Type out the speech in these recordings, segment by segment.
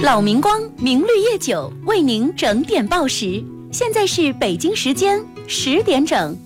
老明光明绿叶酒为您整点报时，现在是北京时间10点整。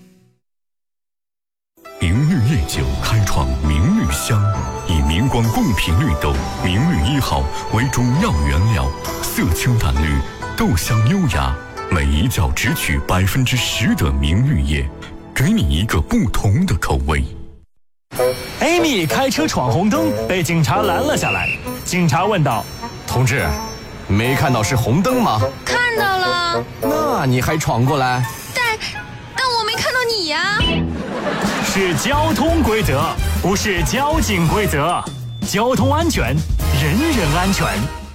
明绿叶酒开创明绿香，以明光贡品绿豆明绿1号为中药原料，色清淡绿，豆香优雅，每一角只取10%的明绿叶，给你一个不同的口味。 Amy 开车闯红灯，被警察拦了下来。警察问道：“ 同志，没看到是红灯吗？” 看到了。 那你还闯过来？ 但我没看到你呀。 是交通规则，不是交警规则。交通安全，人人安全。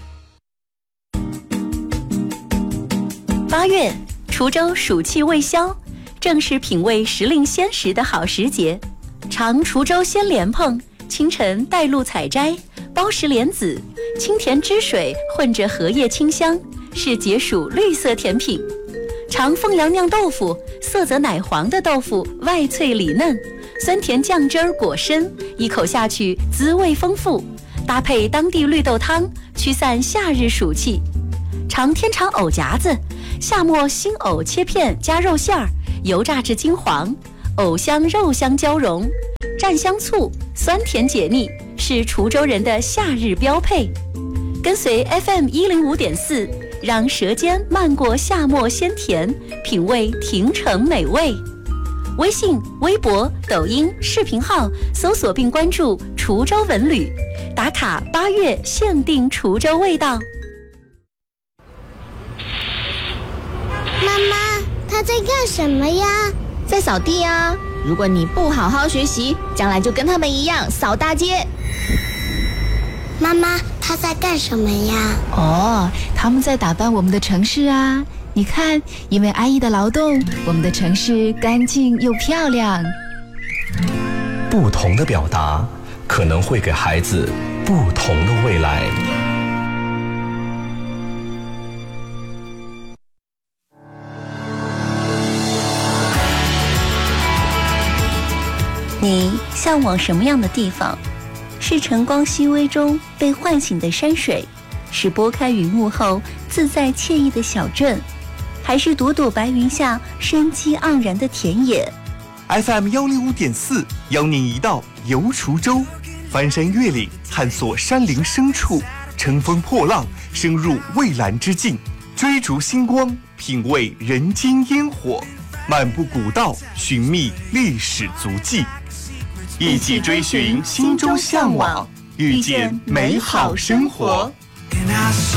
8月，滁州暑气未消，正是品味时令鲜食的好时节。尝滁州鲜莲蓬，清晨带露采摘，包实莲子，清甜汁水混着荷叶清香，是解暑绿色甜品。尝凤阳酿豆腐，色泽奶黄的豆腐外脆里嫩，酸甜酱汁儿裹身，一口下去滋味丰富，搭配当地绿豆汤，驱散夏日暑气。尝天长藕夹子，夏末新藕切片加肉馅儿，油炸至金黄，藕香肉香交融，蘸香醋，酸甜解腻，是滁州人的夏日标配。跟随 FM105.4，让舌尖漫过夏末鲜甜，品味亭城美味。微信、微博、抖音、视频号搜索并关注滁州文旅，打卡8月限定滁州味道。 妈妈，她在干什么呀？ 在扫地啊！如果你不好好学习，将来就跟他们一样扫大街。 妈妈，她在干什么呀？ 哦，他们在打扮我们的城市啊！你看，因为阿姨的劳动，我们的城市干净又漂亮。 不同的表达，可能会给孩子不同的未来。 你向往什么样的地方？是晨光熹微中被唤醒的山水，是拨开云雾后自在惬意的小镇，还是朵朵白云下生机盎然的田野？ FM105.4邀您一道游滁州，翻山越岭，探索山林深处，乘风破浪，深入蔚蓝之境，追逐星光，品味人间烟火，漫步古道，寻觅历史足迹，一起追寻心中向往，遇见美好生活。